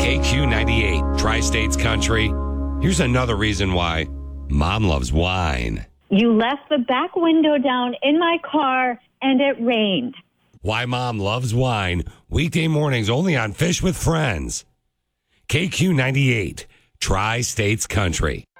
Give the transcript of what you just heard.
KQ98, Tri-States Country. Here's another reason why Mom loves wine. You left the back window down in my car and it rained. Why Mom loves wine. Weekday mornings only on Fish with Friends. KQ98, Tri-States Country.